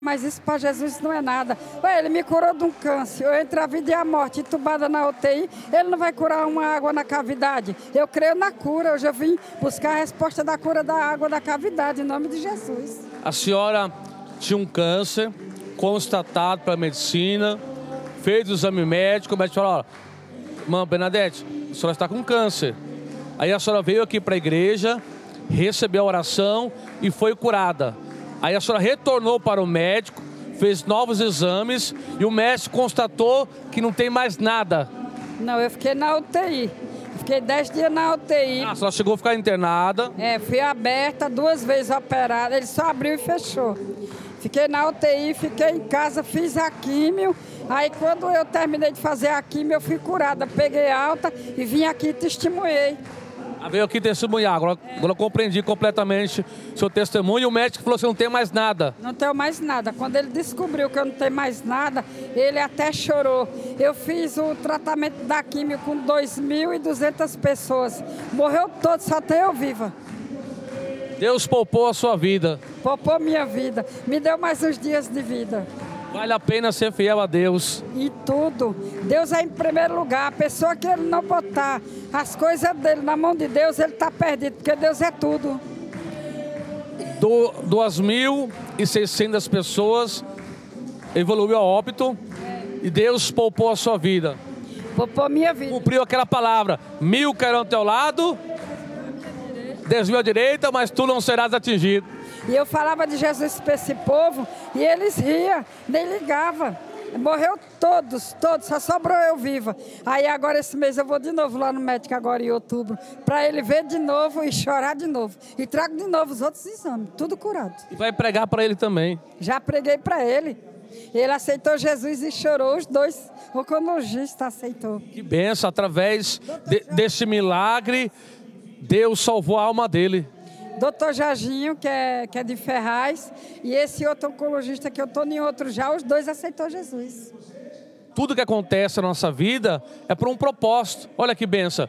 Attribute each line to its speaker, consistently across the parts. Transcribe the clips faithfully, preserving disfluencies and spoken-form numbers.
Speaker 1: Mas isso para Jesus não é nada. Ué, ele me curou de um câncer. Eu entre a vida e a morte, entubada na U T I. Ele não vai curar uma água na cavidade. Eu creio na cura. Hoje eu vim buscar a resposta da cura da água da cavidade, em nome de Jesus.
Speaker 2: A senhora tinha um câncer constatado pela medicina, fez o exame médico, o médico falou: ó, irmã Bernadette, a senhora está com câncer. Aí a senhora veio aqui para a igreja, recebeu a oração e foi curada. Aí a senhora retornou para o médico, fez novos exames e o médico constatou que não tem mais nada.
Speaker 1: Não, eu fiquei na U T I. Fiquei dez dias na U T I.
Speaker 2: Ah, a senhora chegou a ficar internada.
Speaker 1: É, fui aberta, duas vezes operada. Ele só abriu e fechou. Fiquei na U T I, fiquei em casa, fiz a químio. Aí quando eu terminei de fazer a químio, eu fui curada. Peguei alta e vim aqui e testemunhei.
Speaker 2: Ah, veio aqui testemunhar, agora, é. agora eu compreendi completamente seu testemunho. E o médico falou que você não tem mais nada.
Speaker 1: Não tenho mais nada. Quando ele descobriu que eu não tenho mais nada, ele até chorou. Eu fiz o tratamento da químio com dois mil e duzentas pessoas. Morreu todo, só tem eu viva.
Speaker 2: Deus poupou a sua vida.
Speaker 1: Poupou minha vida. Me deu mais uns dias de vida.
Speaker 2: Vale a pena ser fiel a Deus.
Speaker 1: E tudo. Deus é em primeiro lugar. A pessoa que ele não botar as coisas dele na mão de Deus, ele está perdido, porque Deus é tudo.
Speaker 2: Do, duas mil e seiscentas pessoas evoluiu a óbito e Deus poupou a sua vida.
Speaker 1: Poupou minha vida.
Speaker 2: Cumpriu aquela palavra: mil cairão ao teu lado, dez mil à direita, mas tu não serás atingido.
Speaker 1: E eu falava de Jesus para esse povo e eles riam, nem ligavam. Morreu todos, todos, só sobrou eu viva. Aí agora esse mês eu vou de novo lá no médico agora em outubro, para ele ver de novo e chorar de novo. E trago de novo os outros exames, tudo curado.
Speaker 2: E vai pregar para ele também.
Speaker 1: Já preguei para ele. Ele aceitou Jesus e chorou, os dois, o oncologista aceitou.
Speaker 2: Que benção, através de, desse milagre, Deus salvou a alma dele.
Speaker 1: Doutor Jorginho, que é, que é de Ferraz, e esse outro oncologista que eu estou em outro já, os dois aceitou Jesus.
Speaker 2: Tudo que acontece na nossa vida é por um propósito. Olha que benção.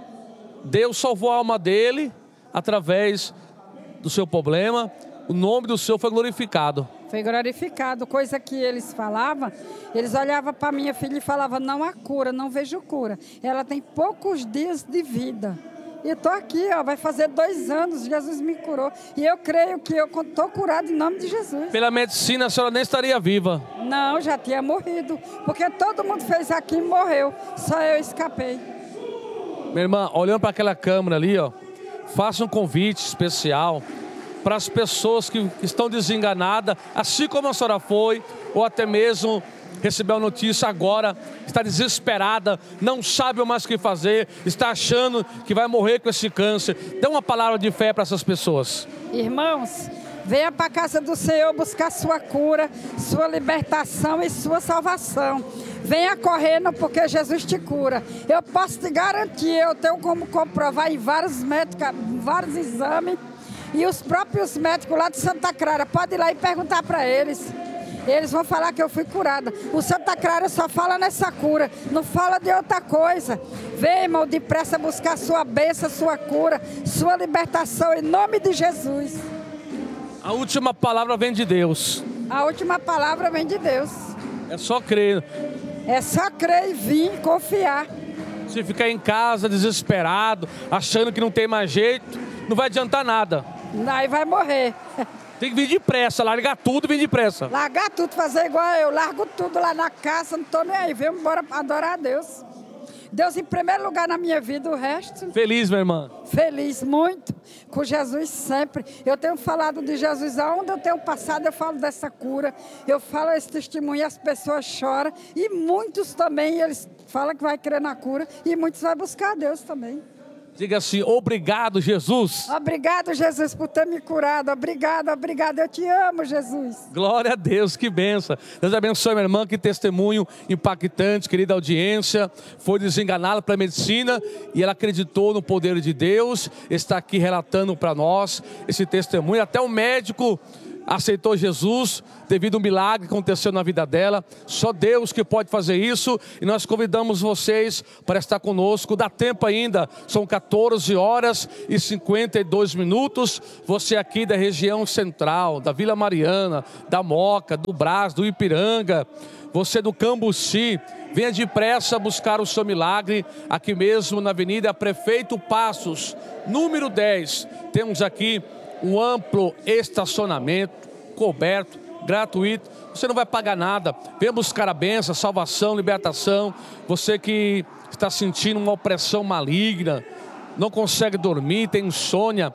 Speaker 2: Deus salvou a alma dele através do seu problema. O nome do Senhor foi glorificado.
Speaker 1: Foi glorificado. Coisa que eles falavam, eles olhavam para minha filha e falavam: não há cura, não vejo cura. Ela tem poucos dias de vida. E estou aqui, ó, vai fazer dois anos, Jesus me curou. E eu creio que eu estou curado em nome de Jesus.
Speaker 2: Pela medicina, a senhora nem estaria viva.
Speaker 1: Não, já tinha morrido. Porque todo mundo fez aqui e morreu. Só eu escapei.
Speaker 2: Minha irmã, olhando para aquela câmera ali, ó, faça um convite especial para as pessoas que, que estão desenganadas, assim como a senhora foi, ou até mesmo recebeu a notícia agora, está desesperada, não sabe mais o que fazer, está achando que vai morrer com esse câncer. Dê uma palavra de fé para essas pessoas.
Speaker 1: Irmãos, venha para a casa do Senhor buscar sua cura, sua libertação e sua salvação. Venha correndo porque Jesus te cura. Eu posso te garantir, eu tenho como comprovar em vários médicos, vários exames, e os próprios médicos lá de Santa Clara, pode ir lá e perguntar para eles. Eles vão falar que eu fui curada. O Santa Clara só fala nessa cura, não fala de outra coisa. Vem, irmão, depressa buscar sua bênção, sua cura, sua libertação, em nome de Jesus.
Speaker 2: A última palavra vem de Deus.
Speaker 1: A última palavra vem de Deus.
Speaker 2: É só crer.
Speaker 1: É só crer e vir, confiar.
Speaker 2: Se ficar em casa desesperado, achando que não tem mais jeito, não vai adiantar nada.
Speaker 1: Aí vai morrer.
Speaker 2: Tem que vir depressa, largar tudo e vir depressa.
Speaker 1: Largar tudo, fazer igual eu. Largo tudo lá na casa, não estou nem aí. Vamos embora adorar a Deus. Deus em primeiro lugar na minha vida, o resto...
Speaker 2: Feliz, minha irmã?
Speaker 1: Feliz, muito. Com Jesus sempre. Eu tenho falado de Jesus, aonde eu tenho passado, eu falo dessa cura. Eu falo esse testemunho e as pessoas choram. E muitos também, eles falam que vai crer na cura. E muitos vão buscar a Deus também.
Speaker 2: Diga assim: obrigado, Jesus.
Speaker 1: Obrigado, Jesus, por ter me curado. Obrigado, obrigado. Eu te amo, Jesus.
Speaker 2: Glória a Deus, que benção. Deus abençoe, minha irmã, que testemunho impactante, querida audiência. Foi desenganada pela medicina e ela acreditou no poder de Deus. Está aqui relatando para nós esse testemunho. Até o médico aceitou Jesus devido a um milagre que aconteceu na vida dela. Só Deus que pode fazer isso. E nós convidamos vocês para estar conosco. Dá tempo ainda. São quatorze horas e cinquenta e dois minutos. Você aqui da região central, da Vila Mariana, da Moca, do Brás, do Ipiranga. Você do Cambuci, venha depressa buscar o seu milagre aqui mesmo na Avenida Prefeito Passos, número dez. Temos aqui um amplo estacionamento, coberto, gratuito. Você não vai pagar nada. Venha buscar a bênção, a salvação, libertação. Você que está sentindo uma opressão maligna, não consegue dormir, tem insônia,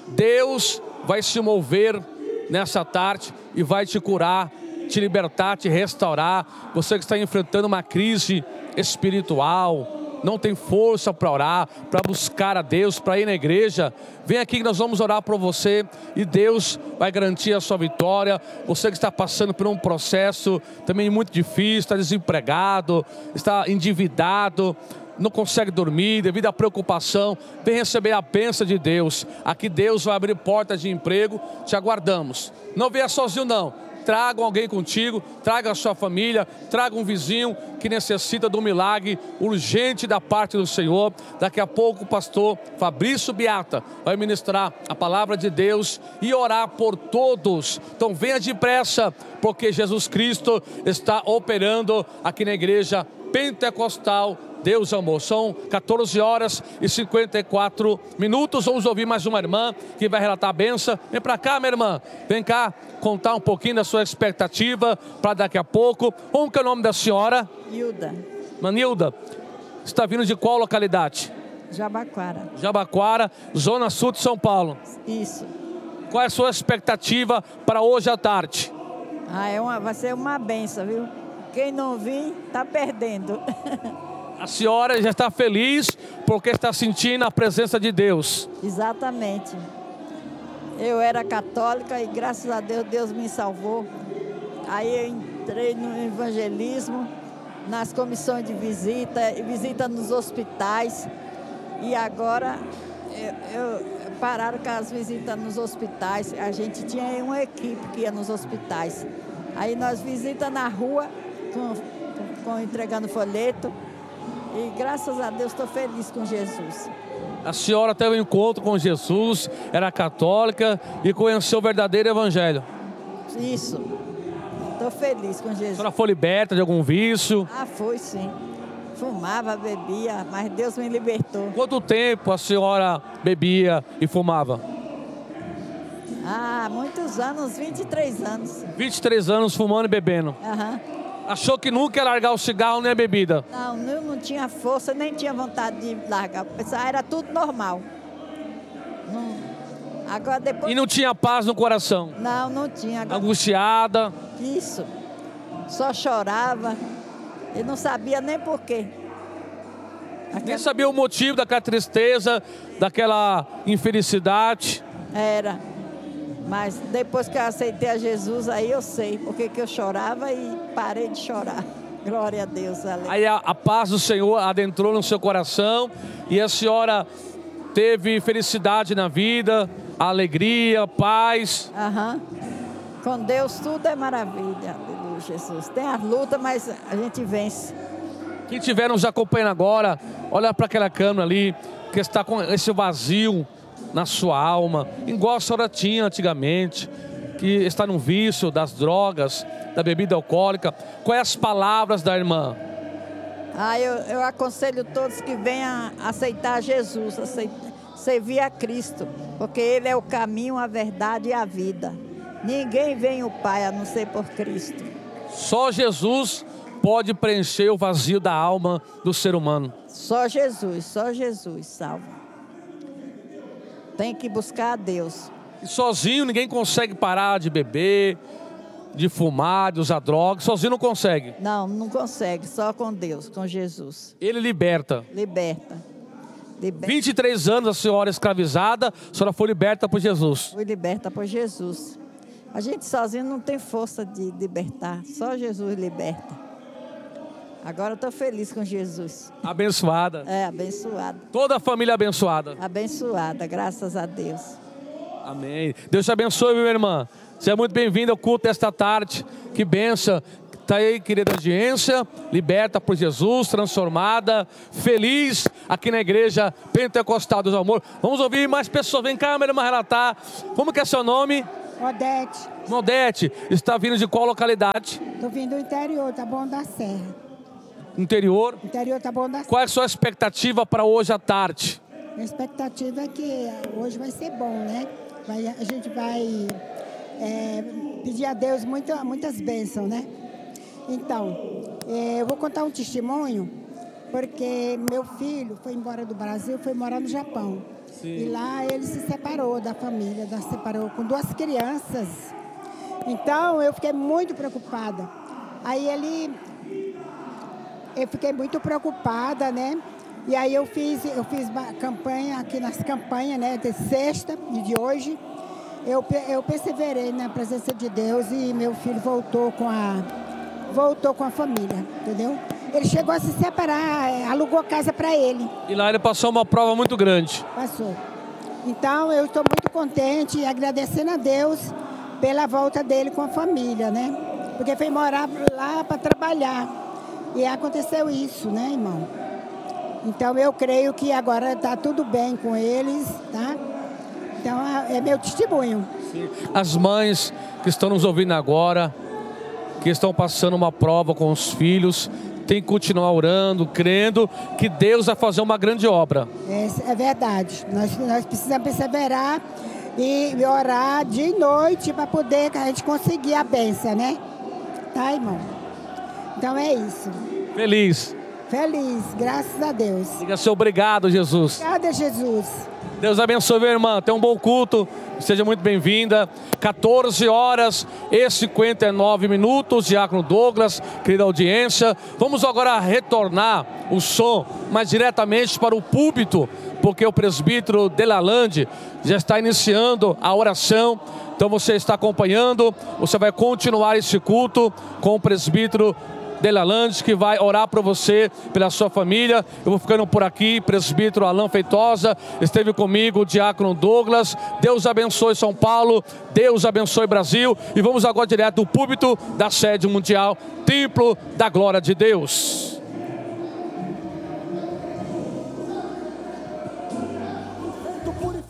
Speaker 2: Deus vai se mover nessa tarde e vai te curar, te libertar, te restaurar. Você que está enfrentando uma crise espiritual, não tem força para orar, para buscar a Deus, para ir na igreja, vem aqui que nós vamos orar por você e Deus vai garantir a sua vitória. Você que está passando por um processo também muito difícil, está desempregado, está endividado, não consegue dormir devido à preocupação, vem receber a bênção de Deus. Aqui Deus vai abrir portas de emprego, te aguardamos. Não venha sozinho não. Traga alguém contigo, traga a sua família, traga um vizinho que necessita de um milagre urgente da parte do Senhor. Daqui a pouco o pastor Fabrício Beata vai ministrar a palavra de Deus e orar por todos. Então venha depressa, porque Jesus Cristo está operando aqui na igreja pentecostal Deus Amor. São quatorze horas e cinquenta e quatro minutos. Vamos ouvir mais uma irmã que vai relatar a benção. Vem para cá, minha irmã. Vem cá contar um pouquinho da sua expectativa para daqui a pouco. Como que é o nome da senhora?
Speaker 3: Hilda.
Speaker 2: Manilda, você está vindo de qual localidade?
Speaker 3: Jabaquara.
Speaker 2: Jabaquara, Zona Sul de São Paulo.
Speaker 3: Isso.
Speaker 2: Qual é a sua expectativa para hoje à tarde?
Speaker 3: Ah, é uma, vai ser uma benção, viu? Quem não vir, tá perdendo.
Speaker 2: A senhora já está feliz porque está sentindo a presença de Deus.
Speaker 3: Exatamente. Eu era católica e graças a Deus, Deus me salvou. Aí eu entrei no evangelismo, nas comissões de visita, e visita nos hospitais. E agora eu, eu, pararam com as visitas nos hospitais. A gente tinha uma equipe que ia nos hospitais. Aí nós visita na rua, com, com, entregando folheto. E graças a Deus estou feliz com Jesus.
Speaker 2: A senhora teve um encontro com Jesus, era católica e conheceu o verdadeiro evangelho.
Speaker 3: Isso. Estou feliz com Jesus.
Speaker 2: A senhora foi liberta de algum vício?
Speaker 3: Ah, foi sim. Fumava, bebia, mas Deus me libertou.
Speaker 2: Quanto tempo a senhora bebia e fumava?
Speaker 3: Ah, muitos anos, vinte e três anos.
Speaker 2: vinte e três anos fumando e bebendo.
Speaker 3: Aham. Uhum.
Speaker 2: Achou que nunca ia largar o cigarro nem a bebida?
Speaker 3: Não, eu não tinha força, nem tinha vontade de largar. Era tudo normal. Não. Agora depois...
Speaker 2: E não tinha paz no coração?
Speaker 3: Não, não tinha. Agora...
Speaker 2: Angustiada?
Speaker 3: Isso. Só chorava e não sabia nem por quê. Aquela...
Speaker 2: Nem sabia o motivo daquela tristeza, daquela infelicidade?
Speaker 3: Era. Mas depois que eu aceitei a Jesus, aí eu sei porque que eu chorava e parei de chorar. Glória a Deus. Aleluia.
Speaker 2: Aí a, a paz do Senhor adentrou no seu coração e a senhora teve felicidade na vida, alegria, paz.
Speaker 3: Aham. Com Deus tudo é maravilha. Aleluia, Jesus. Tem as lutas, mas a gente vence.
Speaker 2: Quem estiver nos acompanhando agora, olha para aquela câmera ali, que está com esse vazio na sua alma, igual a senhora tinha antigamente, que está no vício das drogas, da bebida alcoólica. Quais as palavras da irmã?
Speaker 3: Ah, eu, eu aconselho todos que venham aceitar Jesus, aceitar, servir a Cristo, porque Ele é o caminho, a verdade e a vida. Ninguém vem ao Pai a não ser por Cristo.
Speaker 2: Só Jesus pode preencher o vazio da alma do ser humano.
Speaker 3: Só Jesus, só Jesus salva. Tem que buscar a Deus.
Speaker 2: E sozinho ninguém consegue parar de beber, de fumar, de usar drogas. Sozinho não consegue.
Speaker 3: Não, não consegue. Só com Deus, com Jesus.
Speaker 2: Ele liberta.
Speaker 3: Liberta. Liberta.
Speaker 2: vinte e três anos a senhora escravizada, a senhora foi liberta por Jesus.
Speaker 3: Fui liberta por Jesus. A gente sozinho não tem força de libertar. Só Jesus liberta. Agora eu estou feliz com Jesus.
Speaker 2: Abençoada.
Speaker 3: É, abençoada.
Speaker 2: Toda a família abençoada.
Speaker 3: Abençoada, graças a Deus.
Speaker 2: Amém. Deus te abençoe, minha irmã. Seja muito bem-vindo ao culto desta tarde. Que benção. Está aí, querida audiência, liberta por Jesus, transformada, feliz aqui na igreja Pentecostal do Amor. Vamos ouvir mais pessoas. Vem cá, meu irmão, relatar. Como que é seu nome?
Speaker 4: Odete.
Speaker 2: Odete, está vindo de qual localidade?
Speaker 4: Estou vindo do interior, Taboão da Serra.
Speaker 2: Interior?
Speaker 4: Interior, Taboão da Serra.
Speaker 2: Qual é a sua expectativa para hoje à tarde?
Speaker 4: Minha expectativa é que hoje vai ser bom, né? Vai, a gente vai é, pedir a Deus muita, muitas bênçãos, né? Então, é, eu vou contar um testemunho, porque meu filho foi embora do Brasil, foi morar no Japão. Sim. E lá ele se separou da família, se separou com duas crianças. Então, eu fiquei muito preocupada. Aí ele... Eu fiquei muito preocupada, né? E aí eu fiz, eu fiz campanha, aqui nas campanhas, né? De sexta e de hoje. Eu, eu perseverei na presença de Deus e meu filho voltou com a... voltou com a família, entendeu? Ele chegou a se separar, alugou casa para ele.
Speaker 2: E lá ele passou uma prova muito grande.
Speaker 4: Passou. Então, eu estou muito contente e agradecendo a Deus pela volta dele com a família, né? Porque foi morar lá para trabalhar. E aconteceu isso, né, irmão? Então, eu creio que agora está tudo bem com eles, tá? Então, é meu testemunho.
Speaker 2: Sim. As mães que estão nos ouvindo agora, que estão passando uma prova com os filhos, tem que continuar orando, crendo que Deus vai fazer uma grande obra.
Speaker 4: É, é verdade. Nós, nós precisamos perseverar e orar dia e noite para poder a gente conseguir a bênção, né? Tá, irmão? Então é isso.
Speaker 2: Feliz.
Speaker 4: Feliz, graças a Deus.
Speaker 2: Diga seu obrigado, Jesus.
Speaker 4: Obrigada, Jesus.
Speaker 2: Deus abençoe, minha irmã. Tenha um bom culto. Seja muito bem-vinda. quatorze horas e cinquenta e nove minutos. Diácono Douglas, querida audiência. Vamos agora retornar o som mais diretamente para o púlpito, porque o presbítero Delalande já está iniciando a oração. Então você está acompanhando. Você vai continuar esse culto com o presbítero Delalande, que vai orar por você, pela sua família. Eu vou ficando por aqui. Presbítero Alain Feitosa esteve comigo, o diácono Douglas. Deus abençoe São Paulo, Deus abençoe Brasil. E vamos agora direto do púlpito da sede mundial, Templo da Glória de Deus.